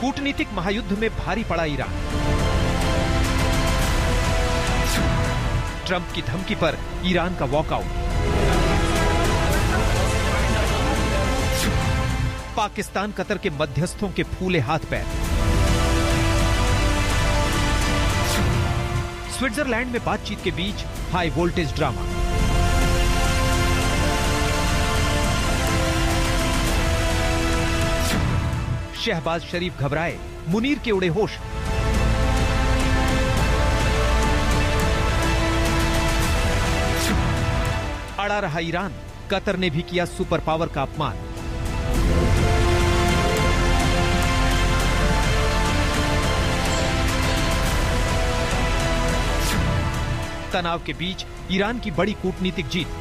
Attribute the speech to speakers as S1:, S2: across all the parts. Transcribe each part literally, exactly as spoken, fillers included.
S1: कूटनीतिक महायुद्ध में भारी पड़ा ईरान। ट्रंप की धमकी पर ईरान का वॉकआउट। पाकिस्तान कतर के मध्यस्थों के फूले हाथ पैर। स्विट्जरलैंड में बातचीत के बीच हाई वोल्टेज ड्रामा। शहबाज शरीफ घबराए, मुनीर के उड़े होश। अड़ा रहा ईरान, कतर ने भी किया सुपर पावर का अपमान। तनाव के बीच ईरान की बड़ी कूटनीतिक जीत।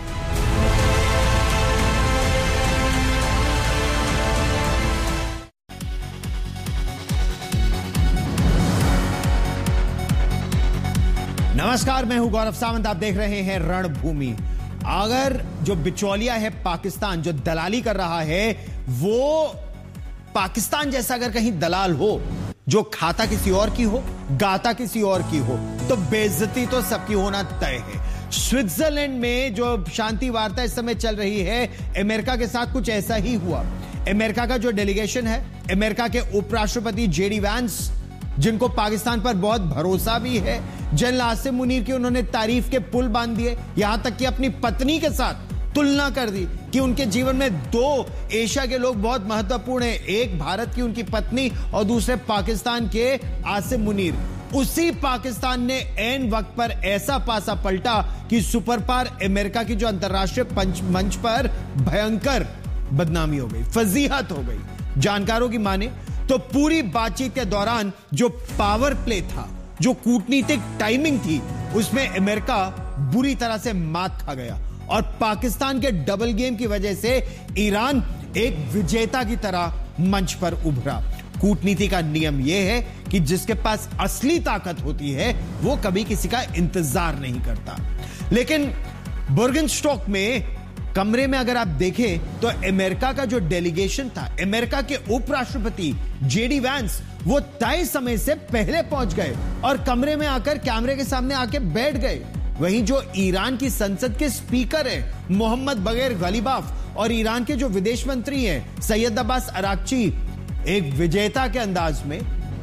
S2: नमस्कार, मैं हूं गौरव सावंत। आप देख रहे हैं रणभूमि। अगर जो बिचौलिया है पाकिस्तान, जो दलाली कर रहा है, वो पाकिस्तान जैसा अगर कहीं दलाल हो जो खाता किसी और की हो, गाता किसी और की हो, तो बेइज्जती तो सबकी होना तय है। स्विट्जरलैंड में जो शांति वार्ता इस समय चल रही है, अमेरिका के साथ कुछ ऐसा ही हुआ। अमेरिका का जो डेलीगेशन है, अमेरिका के उपराष्ट्रपति जेडी वैंस, जिनको पाकिस्तान पर बहुत भरोसा भी है, जनरल आसिम मुनीर की उन्होंने तारीफ के पुल बांध दिए, यहां तक कि अपनी पत्नी के साथ तुलना कर दी कि उनके जीवन में दो एशिया के लोग बहुत महत्वपूर्ण हैं, एक भारत की उनकी पत्नी और दूसरे पाकिस्तान के आसिम मुनीर। उसी पाकिस्तान ने ऐन वक्त पर ऐसा पासा पलटा कि सुपर पावर अमेरिका की जो अंतरराष्ट्रीय मंच पर भयंकर बदनामी हो गई, फजीहत हो गई। जानकारों की माने तो पूरी बातचीत के दौरान जो पावर प्ले था, जो कूटनीतिक टाइमिंग थी, उसमें अमेरिका बुरी तरह से मात खा गया और पाकिस्तान के डबल गेम की वजह से ईरान एक विजेता की तरह मंच पर उभरा। कूटनीति का नियम यह है कि जिसके पास असली ताकत होती है वो कभी किसी का इंतजार नहीं करता। लेकिन बर्गनस्टॉक में कमरे में अगर आप देखें तो अमेरिका का जो डेलीगेशन था, अमेरिका के उपराष्ट्रपति जेडी वैंस, वो तय समय से पहले पहुंच गए और कमरे में आकर कैमरे के सामने आके बैठ गए। वहीं जो ईरान की संसद के स्पीकर है मोहम्मद बगैर गलीबाफ और ईरान के जो विदेश मंत्री हैं सैयद अब्बास अराक्ची, एक विजेता के अंदाज में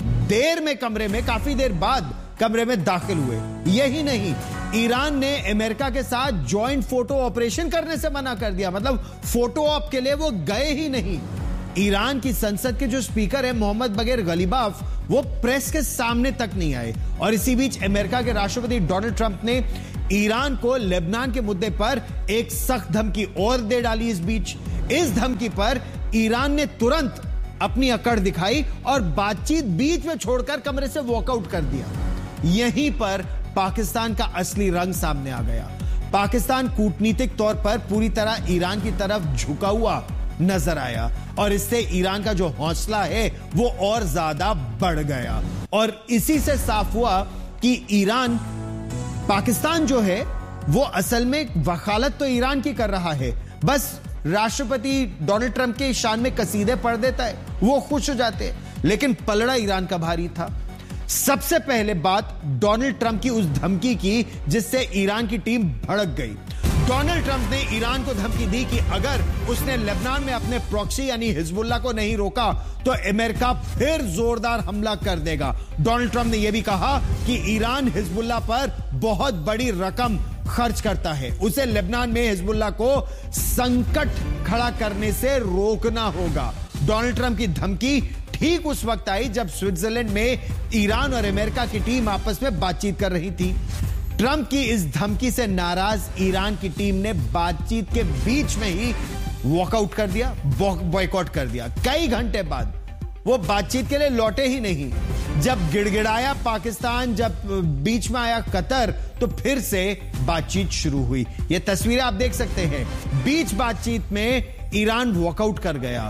S2: देर में कमरे में, काफी देर बाद कमरे में दाखिल हुए। यही नहीं, ईरान ने अमेरिका के साथ जॉइंट फोटो ऑपरेशन करने से मना कर दिया, मतलब फोटो ऑप के लिए वो गए ही नहीं। ईरान की संसद के जो स्पीकर है मोहम्मद बगैर गलीबाफ, वो प्रेस के सामने तक नहीं आए। और इसी बीच अमेरिका के राष्ट्रपति डोनाल्ड ट्रंप ने ईरान को लेबनान के मुद्दे पर एक सख्त धमकी और दे डाली। इस बीच इस धमकी पर ईरान ने तुरंत अपनी अकड़ दिखाई और बातचीत बीच में छोड़कर कमरे से वॉकआउट कर दिया। यहीं पर पाकिस्तान का असली रंग सामने आ गया। पाकिस्तान कूटनीतिक तौर पर पूरी तरह ईरान की तरफ झुका हुआ नजर आया और इससे ईरान का जो हौसला है वो और ज्यादा बढ़ गया। और इसी से साफ हुआ कि ईरान, पाकिस्तान जो है वो असल में वकालत तो ईरान की कर रहा है, बस राष्ट्रपति डोनाल्ड ट्रंप के शान में कसीदे पढ़ देता है, वो खुश हो जाते हैं। लेकिन पलड़ा ईरान का भारी था। सबसे पहले बात डोनाल्ड ट्रंप की उस धमकी की जिससे ईरान की टीम भड़क गई। डोनाल्ड ट्रंप ने ईरान को धमकी दी कि अगर उसने लेबनान में अपने प्रॉक्सी यानी हिजबुल्लाह को नहीं रोका तो अमेरिका फिर जोरदार हमला कर देगा। डोनाल्ड ट्रंप ने यह भी कहा कि ईरान हिजबुल्लाह पर बहुत बड़ी रकम खर्च करता है, उसे लेबनान में हिजबुल्लाह को संकट खड़ा करने से रोकना होगा। डोनाल्ड ट्रंप की धमकी ठीक उस वक्त आई जब स्विट्जरलैंड में ईरान और अमेरिका की टीम आपस में बातचीत कर रही थी। ट्रंप की इस धमकी से नाराज ईरान की टीम ने बातचीत के बीच में ही वॉकआउट कर दिया, बॉयकॉट कर दिया। कई घंटे बाद वो बातचीत के लिए लौटे ही नहीं। जब गिड़गिड़ाया पाकिस्तान, जब बीच में आया कतर, तो फिर से बातचीत शुरू हुई। ये तस्वीरें आप देख सकते हैं। बीच बातचीत में ईरान वॉकआउट कर गया।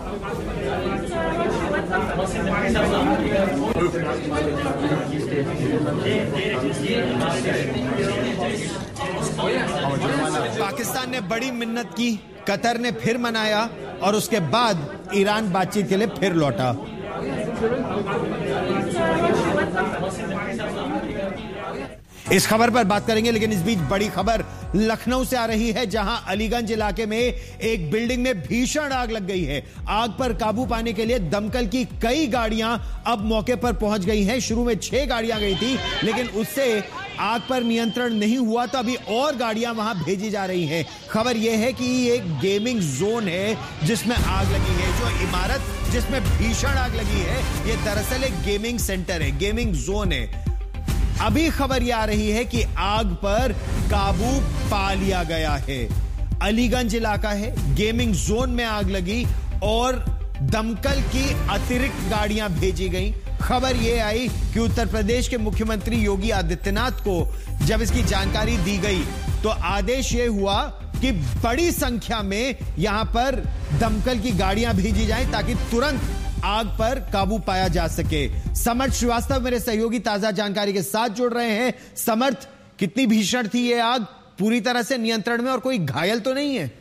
S2: पाकिस्तान ने बड़ी मिन्नत की, कतर ने फिर मनाया और उसके बाद ईरान बातचीत के लिए फिर लौटा। इस खबर पर बात करेंगे, लेकिन इस बीच बड़ी खबर लखनऊ से आ रही है, जहां अलीगंज इलाके में एक बिल्डिंग में भीषण आग लग गई है। आग पर काबू पाने के लिए दमकल की कई गाड़ियां अब मौके पर पहुंच गई हैं। शुरू में छह गाड़ियां गई थी, लेकिन उससे आग पर नियंत्रण नहीं हुआ, तो अभी और गाड़ियां वहां भेजी जा रही हैं। खबर यह है कि एक गेमिंग जोन है जिसमें आग लगी है। जो इमारत जिसमें भीषण आग लगी है, यह दरअसल एक गेमिंग सेंटर है, गेमिंग जोन है। अभी खबर यह आ रही है कि आग पर काबू पा लिया गया है। अलीगंज इलाका है, गेमिंग जोन में आग लगी और दमकल की अतिरिक्त गाड़ियां भेजी गई। खबर यह आई कि उत्तर प्रदेश के मुख्यमंत्री योगी आदित्यनाथ को जब इसकी जानकारी दी गई, तो आदेश यह हुआ कि बड़ी संख्या में यहां पर दमकल की गाड़ियां भेजी जाएं, ताकि तुरंत आग पर काबू पाया जा सके। समर्थ श्रीवास्तव मेरे सहयोगी ताजा जानकारी के साथ जुड़ रहे हैं। समर्थ, कितनी भीषण थी यह आग? पूरी तरह से नियंत्रण में और कोई घायल तो नहीं है?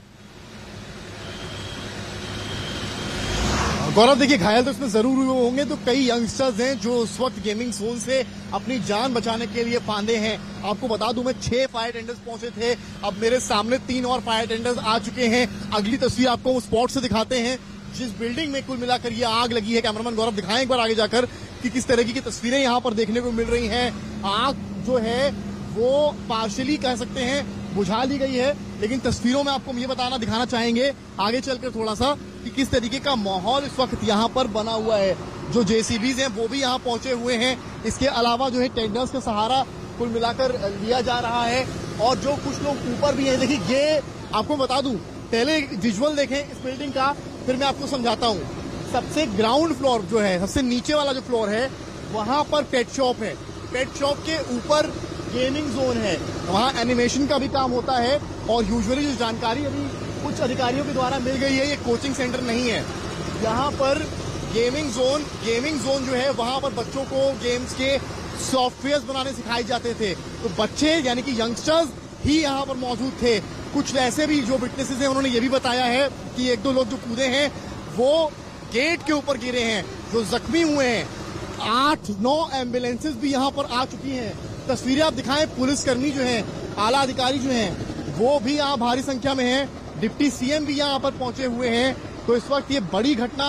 S3: गौरव, देखिए, घायल तो इसमें जरूर हुए होंगे। तो कई यंगस्टर्स हैं जो उस वक्त गेमिंग जोन से अपनी जान बचाने के लिए फांदे हैं। आपको बता दूं, मैं छह फायर टेंडर्स पहुंचे थे, अब मेरे सामने तीन और फायर टेंडर्स आ चुके हैं। अगली तस्वीर आपको स्पॉट से दिखाते हैं जिस बिल्डिंग में कुल मिलाकर ये आग लगी है। कैमरामैन गौरव, दिखाएं एक बार आगे जाकर कि किस तरीके की तस्वीरें यहां पर देखने को मिल रही हैं। आग जो है वो पार्शियली कह सकते हैं बुझा ली गई है, लेकिन तस्वीरों में आपको ये बताना दिखाना चाहेंगे आगे चलकर थोड़ा सा कि किस तरीके का माहौल इस वक्त यहाँ पर बना हुआ है। जो जेसीबीज हैं वो भी यहाँ पहुंचे हुए हैं। इसके अलावा जो है टेंडर्स का सहारा कुल मिलाकर लिया जा रहा है, और जो कुछ लोग ऊपर भी हैं। देखिए, ये आपको बता दूं, पहले विजुअल देखें इस बिल्डिंग का, फिर मैं आपको समझाता हूँ। सबसे ग्राउंड फ्लोर जो है, सबसे नीचे वाला जो फ्लोर है, वहां पर पेट शॉप है। पेट शॉप के ऊपर गेमिंग जोन है, वहां एनिमेशन का भी काम होता है। और यूजुअली जो जानकारी अभी कुछ अधिकारियों के द्वारा मिल गई है, ये कोचिंग सेंटर नहीं है। यहाँ पर गेमिंग जोन गेमिंग जोन जो है, वहां पर बच्चों को गेम्स के सॉफ्टवेयर बनाने सिखाए जाते थे। तो बच्चे यानी कि यंगस्टर्स ही यहाँ पर मौजूद थे। कुछ ऐसे भी जो विटनेसेस हैं, उन्होंने ये भी बताया है कि एक दो लोग जो कूदे हैं वो गेट के ऊपर गिरे हैं, जो जख्मी हुए हैं। आठ नौ एम्बुलेंसेस भी यहाँ पर आ चुकी हैं। तस्वीरें आप दिखाएं, पुलिसकर्मी जो हैं, आला अधिकारी जो हैं, वो भी यहाँ भारी संख्या में हैं। डिप्टी सीएम भी यहाँ पर पहुंचे हुए हैं। तो इस वक्त ये बड़ी घटना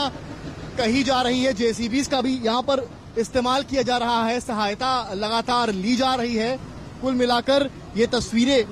S3: कही जा रही है। जेसीबीज का भी यहाँ पर इस्तेमाल किया जा रहा है, सहायता लगातार ली जा रही है। कुल मिलाकर ये तस्वीरें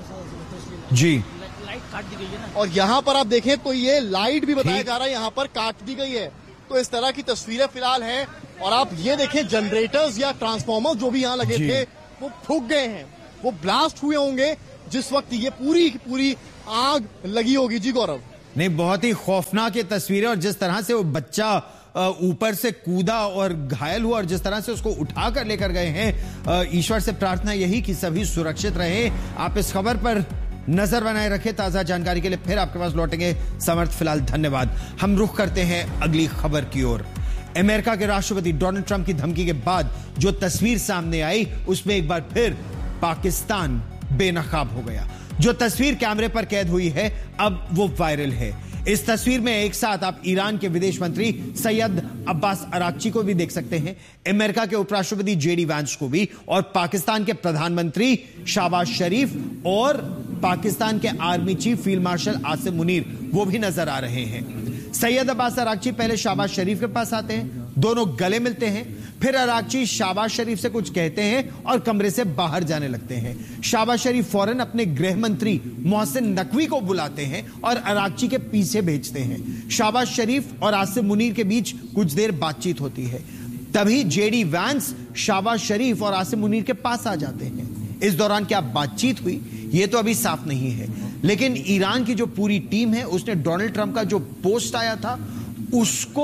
S2: जी,
S3: लाइट काट दी गई है ना, और यहाँ पर आप देखें तो ये लाइट भी बताया जा रहा है यहाँ पर काट दी गई है। तो इस तरह की तस्वीरें फिलहाल हैं। और आप ये देखें, जनरेटर्स या ट्रांसफार्मर जो भी यहाँ लगे थे वो फूक गए हैं, वो ब्लास्ट हुए होंगे जिस वक्त ये पूरी की पूरी आग लगी होगी। जी गौरव,
S2: नहीं, बहुत ही खौफनाक ये तस्वीरें, और जिस तरह से वो बच्चा ऊपर से कूदा और घायल हुआ, और जिस तरह से उसको उठाकर लेकर गए हैं, ईश्वर से प्रार्थना यही कि सभी सुरक्षित रहे। आप इस खबर पर नजर बनाए रखें। ताजा जानकारी के लिए फिर आपके पास लौटेंगे। समर्थ, फिलहाल धन्यवाद। हम रुख करते हैं अगली खबर की ओर। अमेरिका के राष्ट्रपति डोनाल्ड ट्रंप की धमकी के बाद जो तस्वीर सामने आई, उसमें एक बार फिर पाकिस्तान बेनकाब हो गया। जो तस्वीर कैमरे पर कैद हुई है, अब वो वायरल है। इस तस्वीर में एक साथ आप ईरान के विदेश मंत्री सैयद अब्बास अराक्ची को भी देख सकते हैं, अमेरिका के उपराष्ट्रपति जेडी वैंस को भी, और पाकिस्तान के प्रधानमंत्री शहबाज शरीफ और पाकिस्तान के army chief field marshal Asim Munir, वो भी नजर आ रहे हैं। सैयद अब्बास अराक्ची पहले शहबाज शरीफ के पास आते हैं, दोनों गले मिलते हैं, फिर अराक्ची शहबाज शरीफ से कुछ कहते हैं और कमरे से बाहर जाने लगते हैं। शहबाज शरीफ फौरन अपने गृह मंत्री मोहसिन नकवी को बुलाते हैं और अराक्ची के पीछे भेजते हैं। शहबाज शरीफ और आसिम मुनीर के बीच कुछ देर बातचीत होती है। तभी जेडी वैंस शहबाज शरीफ और आसिम मुनीर के पास आ जाते हैं। इस दौरान क्या बातचीत हुई, यह तो अभी साफ नहीं है, लेकिन ईरान की जो पूरी टीम है, उसने डोनाल्ड ट्रंप का जो पोस्ट आया था उसको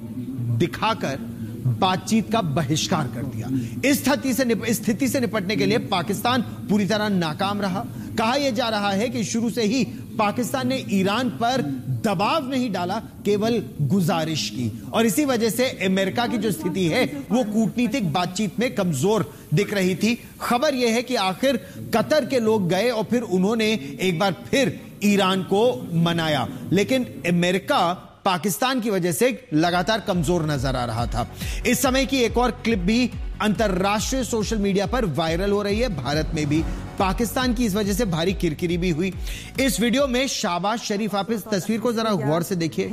S2: दिखाकर बातचीत का बहिष्कार कर दिया। इस स्थिति से निप, स्थिति से निपटने के लिए पाकिस्तान पूरी तरह नाकाम रहा। कहा यह जा रहा है कि शुरू से ही पाकिस्तान ने ईरान पर दबाव नहीं डाला, केवल गुजारिश की, और इसी वजह से अमेरिका की जो स्थिति है वो कूटनीतिक बातचीत में कमजोर दिख रही थी। खबर यह है कि आखिर कतर के लोग गए और फिर उन्होंने एक बार फिर ईरान को मनाया, लेकिन अमेरिका पाकिस्तान की वजह से लगातार कमजोर नजर आ रहा था। इस समय की एक और क्लिप भी अंतरराष्ट्रीय सोशल मीडिया पर वायरल हो रही है। भारत में भी पाकिस्तान की इस वजह से भारी किरकिरी भी हुई। इस वीडियो में शाहबाज शरीफ, आप इस तस्वीर को जरा गौर से देखिए,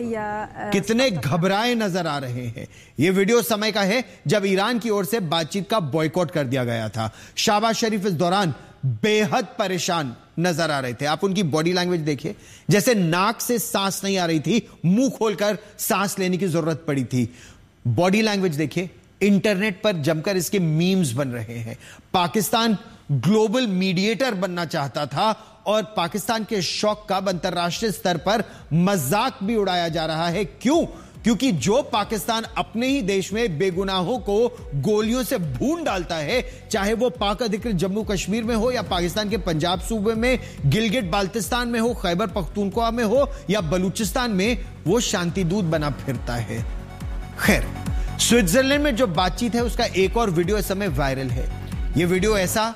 S2: कितने घबराए नजर आ रहे हैं। यह वीडियो समय का है जब ईरान की ओर से बातचीत का बॉयकॉट कर दिया गया था। शाहबाज शरीफ इस दौरान बेहद परेशान नजर आ रहे थे। आप उनकी बॉडी लैंग्वेज देखिए, जैसे नाक से सांस नहीं आ रही थी, मुंह खोलकर सांस लेने की जरूरत पड़ी थी। बॉडी लैंग्वेज देखिए, इंटरनेट पर जमकर इसके मीम्स बन रहे हैं। पाकिस्तान ग्लोबल मीडिएटर बनना चाहता था और पाकिस्तान के शौक का अंतरराष्ट्रीय स्तर पर मजाक भी उड़ाया जा रहा है। क्यों? क्योंकि जो पाकिस्तान अपने ही देश में बेगुनाहों को गोलियों से भून डालता है, चाहे वो पाक अधिकृत जम्मू कश्मीर में हो या पाकिस्तान के पंजाब सूबे में, गिलगिट बाल्टिस्तान में हो, खैबर पख्तूनख्वा में हो या बलूचिस्तान में, वो शांति दूत बना फिरता है। खैर, स्विट्जरलैंड में जो बातचीत है उसका एक और वीडियो इस समय वायरल है। यह वीडियो ऐसा,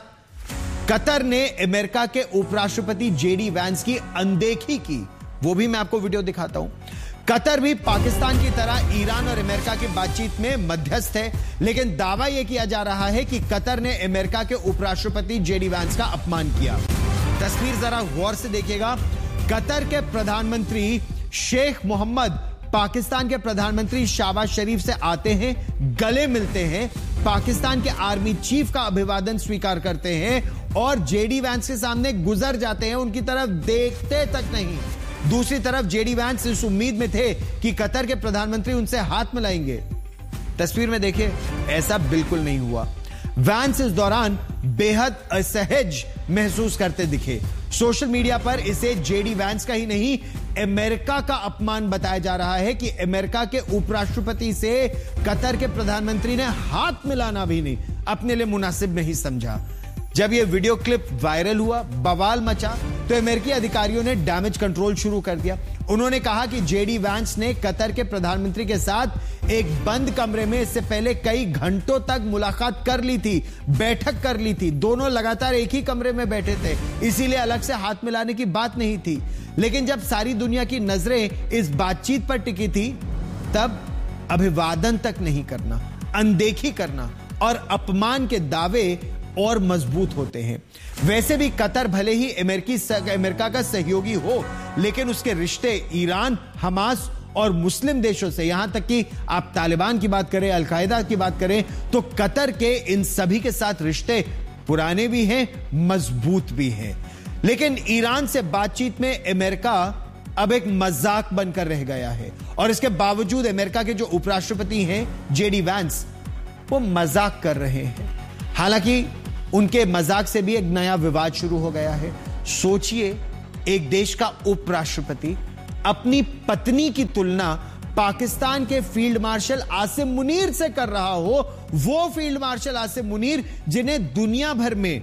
S2: कतर ने अमेरिका के उपराष्ट्रपति जेडी वैंस की अनदेखी की, वो भी मैं आपको वीडियो दिखाता हूं। कतर भी पाकिस्तान की तरह ईरान और अमेरिका की बातचीत में मध्यस्थ है, लेकिन दावा यह किया जा रहा है कि कतर ने अमेरिका के उपराष्ट्रपति जेडी वैंस का अपमान किया। तस्वीर जरा गौर से देखिएगा। कतर के प्रधानमंत्री शेख मोहम्मद पाकिस्तान के प्रधानमंत्री शाहबाज शरीफ से आते हैं, गले मिलते हैं, पाकिस्तान के आर्मी चीफ का अभिवादन स्वीकार करते हैं और जेडी वैंस के सामने गुजर जाते हैं, उनकी तरफ देखते तक नहीं। दूसरी तरफ जेडी वैंस इस उम्मीद में थे कि कतर के प्रधानमंत्री उनसे हाथ मिलाएंगे। तस्वीर में देखिए, ऐसा बिल्कुल नहीं हुआ। वैंस इस दौरान बेहद असहज महसूस करते दिखे। सोशल मीडिया पर इसे जेडी वैंस का ही नहीं, अमेरिका का अपमान बताया जा रहा है कि अमेरिका के उपराष्ट्रपति से कतर के प्रधानमंत्री ने हाथ मिलाना भी नहीं, अपने लिए मुनासिब नहीं समझा। जब यह वीडियो क्लिप वायरल हुआ, बवाल मचा, तो अमेरिकी अधिकारियों ने डैमेज कंट्रोल शुरू कर दिया। उन्होंने कहा कि जेडी वैंस ने कतर के प्रधानमंत्री के साथ एक बंद कमरे में इससे पहले कई घंटों तक मुलाकात कर ली थी, बैठक कर ली थी। दोनों लगातार एक ही कमरे में बैठे थे, इसीलिए अलग से हाथ मिलाने की बात नहीं थी। लेकिन जब सारी दुनिया की नजरें इस बातचीत पर टिकी थी, तब अभिवादन तक नहीं करना, अनदेखी करना और अपमान के दावे और मजबूत होते हैं। वैसे भी कतर भले ही अमेरिकी अमेरिका का सहयोगी हो, लेकिन उसके रिश्ते ईरान, हमास और मुस्लिम देशों से, यहां तक कि आप तालिबान की बात करें, अलकायदा की बात करें, तो कतर के इन सभी के साथ रिश्ते पुराने भी हैं, मजबूत भी हैं। लेकिन ईरान से बातचीत में अमेरिका अब एक मजाक बनकर रह गया है और इसके बावजूद अमेरिका के जो उपराष्ट्रपति हैं जेडी वैंस, वो मजाक कर रहे हैं। हालांकि उनके मजाक से भी एक नया विवाद शुरू हो गया है। सोचिए, एक देश का उपराष्ट्रपति अपनी पत्नी की तुलना पाकिस्तान के फील्ड मार्शल आसिम मुनीर से कर रहा हो, वो फील्ड मार्शल आसिम मुनीर जिन्हें दुनिया भर में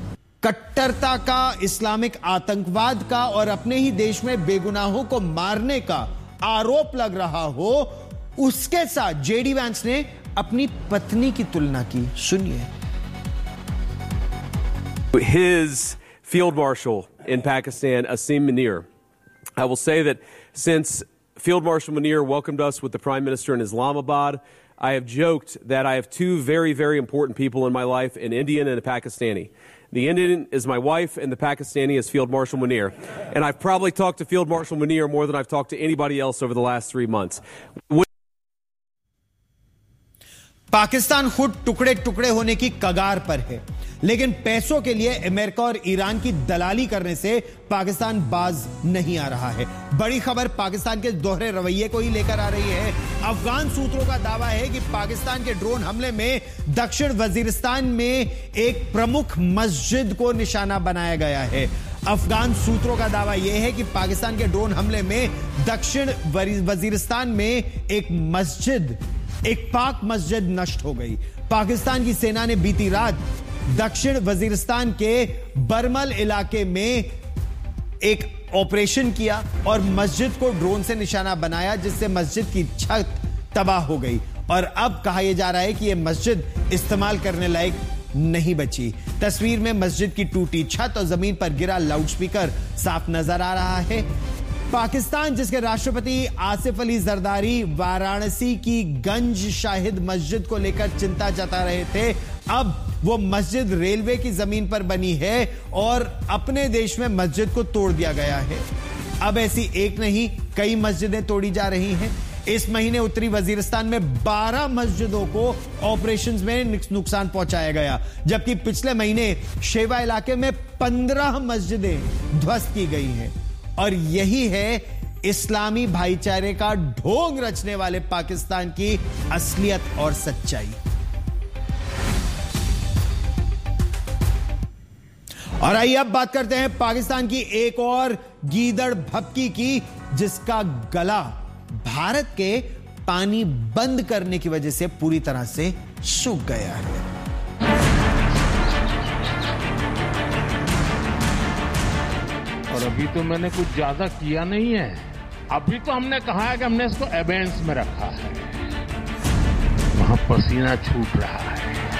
S2: कट्टरता का, इस्लामिक आतंकवाद का और अपने ही देश में बेगुनाहों को मारने का आरोप लग रहा हो, उसके साथ जेडी वैंस ने अपनी पत्नी की तुलना की। सुनिए।
S4: His Field Marshal in Pakistan, Asim Munir. I will say that since Field Marshal Munir welcomed us with the Prime Minister in Islamabad, I have joked that I have two very, very important people in my life, an Indian and a Pakistani. The Indian is my wife and the Pakistani is Field Marshal Munir. And I've probably talked to Field Marshal Munir more than I've talked to anybody else over the last three months.
S2: Pakistan खुद टुकड़े टुकड़े होने की कगार पर है, लेकिन पैसों के लिए अमेरिका और ईरान की दलाली करने से पाकिस्तान बाज नहीं आ रहा है। बड़ी खबर पाकिस्तान के दोहरे रवैये को ही लेकर आ रही है। अफगान सूत्रों का दावा है कि पाकिस्तान के ड्रोन हमले में दक्षिण वजीरिस्तान में एक प्रमुख मस्जिद को निशाना बनाया गया है। अफगान सूत्रों का दावा यह है कि पाकिस्तान के ड्रोन हमले में दक्षिण वजीरिस्तान में एक मस्जिद, एक पाक मस्जिद नष्ट हो गई। पाकिस्तान की सेना ने बीती रात दक्षिण वजीरिस्तान के बरमल इलाके में एक ऑपरेशन किया और मस्जिद को ड्रोन से निशाना बनाया, जिससे मस्जिद की छत तबाह हो गई और अब कहा यह जा रहा है कि यह मस्जिद इस्तेमाल करने लायक नहीं बची। तस्वीर में मस्जिद की टूटी छत और जमीन पर गिरा लाउडस्पीकर साफ नजर आ रहा है। पाकिस्तान जिसके राष्ट्रपति आसिफ अली जरदारी वाराणसी की गंज शाहिद मस्जिद को लेकर चिंता जता रहे थे, अब वो मस्जिद रेलवे की जमीन पर बनी है और अपने देश में मस्जिद को तोड़ दिया गया है। अब ऐसी एक नहीं कई मस्जिदें तोड़ी जा रही हैं। इस महीने उत्तरी वजीरिस्तान में बारह मस्जिदों को ऑपरेशंस में नुकसान पहुंचाया गया, जबकि पिछले महीने शेवा इलाके में पंद्रह मस्जिदें ध्वस्त की गई हैं। और यही है इस्लामी भाईचारे का ढोंग रचने वाले पाकिस्तान की असलियत और सच्चाई। और आइए अब बात करते हैं पाकिस्तान की एक और गीदड़ भपकी की, जिसका गला भारत के पानी बंद करने की वजह से पूरी तरह से सूख गया है।
S5: और अभी तो मैंने कुछ ज्यादा किया नहीं है, अभी तो हमने कहा है कि हमने इसको एबेंस में रखा है, वहां पसीना छूट रहा है।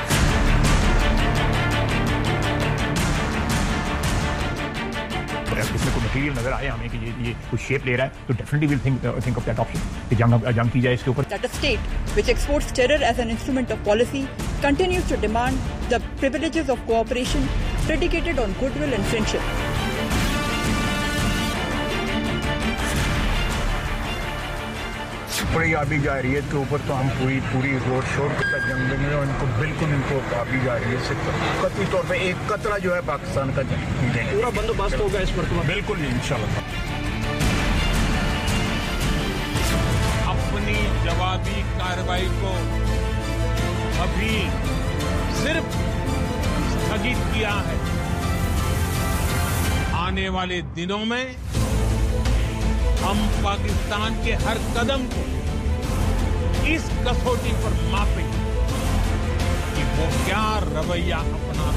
S6: इसमें कोई मटेरियल नजर आए हमें कि ये ये कुछ शेप ले रहा है तो definitely will think think of that option कि जंग जंग की जाए इसके ऊपर।
S7: That a state which exports terror as an instrument of policy continues to demand the privileges of cooperation predicated on goodwill and friendship.
S6: पूरी आबी जारियत के ऊपर तो हम पूरी पूरी रोड शोर के साथ जंग में और इनको बिल्कुल इनको आबी जारियत से कतई तौर पे एक कतरा जो है पाकिस्तान का देंगे। पूरा बंदोबस्त होगा इस पर बिल्कुल इंशाल्लाह।
S5: अपनी जवाबी कार्रवाई को अभी सिर्फ स्थगित किया है। आने वाले दिनों में हम पाकिस्तान के हर कदम को इस कसौटी पर मापेंगे कि वो क्या रवैया अपना।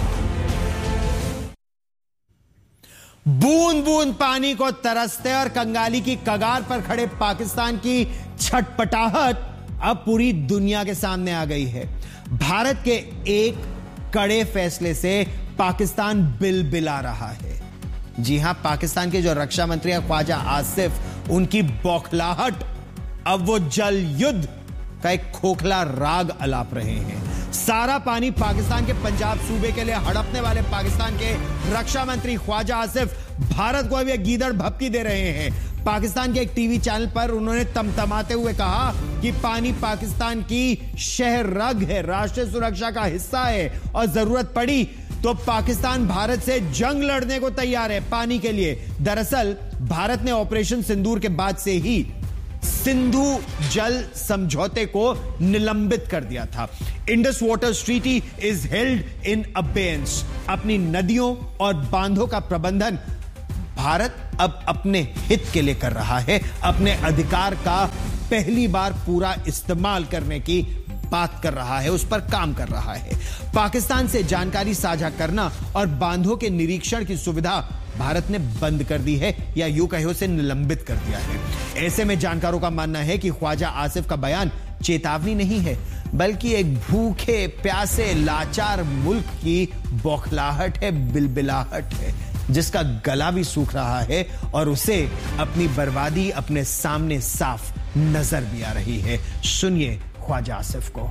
S2: बूंद बूंद पानी को तरसते और कंगाली की कगार पर खड़े पाकिस्तान की छटपटाहट अब पूरी दुनिया के सामने आ गई है। भारत के एक कड़े फैसले से पाकिस्तान बिलबिला रहा है। जी हां, पाकिस्तान के जो रक्षा मंत्री हैं ख्वाजा आसिफ, उनकी बौखलाहट अब वो जल युद्ध का एक खोखला राग अलाप रहे हैं। सारा पानी पाकिस्तान के पंजाब सूबे के लिए हड़पने वाले पाकिस्तान के रक्षा मंत्री ख्वाजा आसिफ भारत को अब ये गीदड़ भपकी दे रहे हैं। पाकिस्तान के एक टीवी चैनल पर उन्होंने तमतमाते हुए कहा कि पानी पाकिस्तान की शहरग है, राष्ट्रीय सुरक्षा का हिस्सा है और जरूरत पड़ी तो पाकिस्तान भारत से जंग लड़ने को तैयार है पानी के लिए। दरअसल भारत ने ऑपरेशन सिंदूर के बाद से ही सिंधु जल समझौते को निलंबित कर दिया था। Indus waters treaty is held in abeyance. अपनी नदियों और बांधों का प्रबंधन भारत अब अपने हित के लिए कर रहा है, अपने अधिकार का पहली बार पूरा इस्तेमाल करने की बात कर रहा है, उस पर काम कर रहा है। पाकिस्तान से जानकारी साझा करना और बांधों के निरीक्षण की सुविधा भारत ने बंद कर दी है या यूं कहे उसे निलंबित कर दिया है। ऐसे में जानकारों का मानना है कि ख्वाजा आसिफ का बयान चेतावनी नहीं है, बल्कि एक भूखे प्यासे लाचार मुल्क की बौखलाहट है, बिलबिलाहट है, जिसका गला भी सूख रहा है और उसे अपनी बर्बादी अपने सामने साफ नजर भी आ रही है। सुनिए ख्वाजा आसिफ को।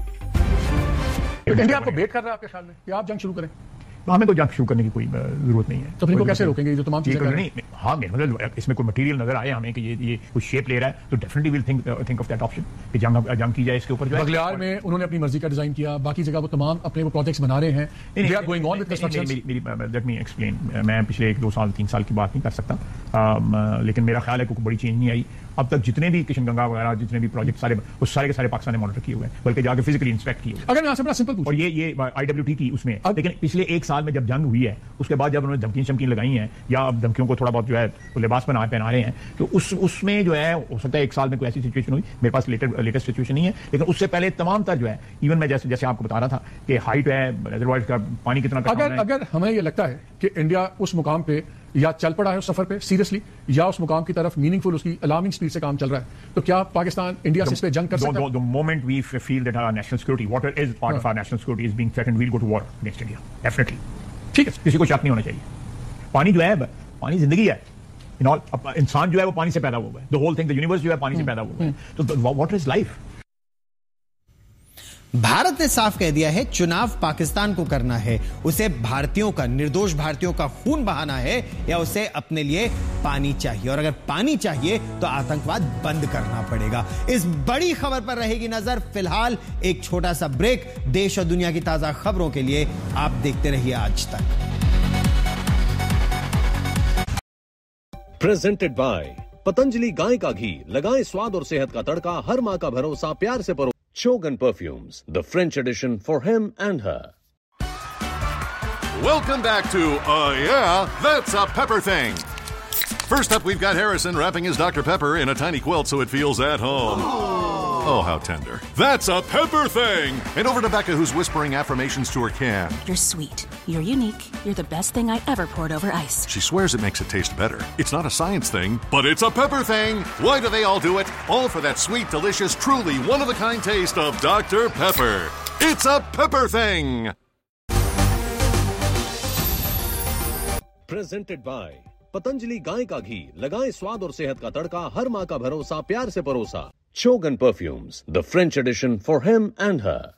S6: इंडिया आपको बेट कर रहा है आपके ख्याल में कि आप जंग शुरू करें? हमें कोई जंग शुरू करने की कोई जरूरत नहीं है।
S3: तो फिर इनको कैसे रोकेंगे जो तमाम चीजें कर रहे हैं?
S6: हाँ, मतलब इसमें कोई मटेरियल नजर आए हमें कि ये ये कुछ शेप ले रहा है तो definitely will think think of that option कि जंग जंग की जाए इसके ऊपर।
S3: बगलियार में उन्होंने अपनी मर्जी का डिजाइन किया, बाकी जगह वो तमाम अपने वो प्रोजेक्ट्स बना रहे हैं। They are going on with construction.
S6: Let me explain. मैं पिछले एक दो साल तीन साल की बात नहीं कर सकता, लेकिन मेरा ख्याल है कोई बड़ी चेंज नहीं आई। अब तक जितने भी किशन गंगा वगैरह जितने भी प्रोजेक्ट सारे उस सारे के सारे पाकिस्तान ने मॉनिटर किए हुए हैं, बल्कि जाके फिजिकली इंस्पेक्ट किए हुए।
S3: अगर मैं आपसे बड़ा सिंपल पूछूं,
S6: और ये ये आईडब्ल्यूटी की उसमें, लेकिन पिछले एक साल में जब जंग हुई है उसके बाद जब उन्होंने धमकी चमकी लगाई हैं या अब धमकियों को थोड़ा बहुत जो है वो लिबास बना पहना रहे हैं, तो उस उसमें जो है हो सकता है एक साल में कोई ऐसी सिचुएशन हुई। मेरे पास लेटेस्ट सिचुएशन नहीं है, लेकिन उससे पहले तमाम तर जो है, इवन मैं जैसे जैसे आपको बता रहा था कि हाइट है, रिजर्वायर का पानी कितना,
S3: अगर अगर हमें ये लगता है कि इंडिया उस मुकाम पे या चल पड़ा है उस सफर पे सीरियसली, या उस मुकाम की तरफ मीनिंगफुल उसकी अलार्मिंग स्पीड से काम चल रहा है, तो क्या पाकिस्तान इंडिया से इस पे जंग कर सकता है?
S6: The moment we feel that our national security, water is part of our national security, is being threatened, we'll go to war against India. Definitely. ठीक है, किसी को शक नहीं होना चाहिए। पानी जो है, पानी जिंदगी है, इन ऑल इंसान जो है वो पानी से पैदा हुआ है, the whole thing, the universe जो है पानी से पैदा हुआ है, तो व्हाट इज लाइफ?
S2: भारत ने साफ कह दिया है चुनाव पाकिस्तान को करना है, उसे भारतीयों का, निर्दोष भारतीयों का खून बहाना है या उसे अपने लिए पानी चाहिए, और अगर पानी चाहिए तो आतंकवाद बंद करना पड़ेगा। इस बड़ी खबर पर रहेगी नजर। फिलहाल एक छोटा सा ब्रेक। देश और दुनिया की ताजा खबरों के लिए आप देखते रहिए आज तक।
S8: प्रेजेंटेड बाय पतंजलि गाय का घी, लगाएं स्वाद और सेहत का तड़का, हर मां का भरोसा, प्यार से परो। Shogun Perfumes, the French edition for him and her.
S9: Welcome back to Uh Yeah, That's a Pepper Thing. First up, we've got Harrison wrapping his Doctor Pepper in a tiny quilt so it feels at home. Oh, how tender. That's a Pepper Thing! And over to Becca, who's whispering affirmations to her can.
S10: You're sweet. You're unique. You're the best thing I ever poured over ice.
S9: She swears it makes it taste better. It's not a science thing, but it's a Pepper Thing! Why do they all do it? All for that sweet, delicious, truly one-of-a-kind taste of Doctor Pepper. It's a Pepper Thing!
S8: Presented by Patanjali गाय का घी, लगाएं स्वाद और सेहत का तड़का, हर मां का भरोसा, प्यार से परोसा। Shogun Perfumes, the French edition for him and her.